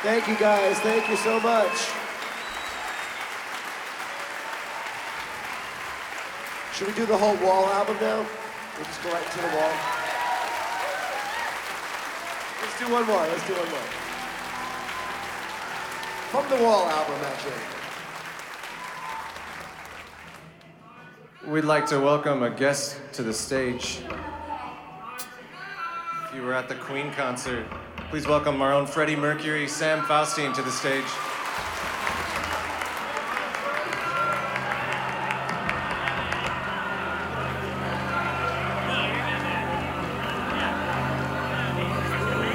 Thank you guys, thank you so much. Should we do the whole Wall album now? We'll just go right to the Wall. Let's do one more, From the Wall album, actually. We'd like to welcome a guest to the stage. If you were at the Queen concert, please welcome our own Freddie Mercury, Sam Faustine, to the stage.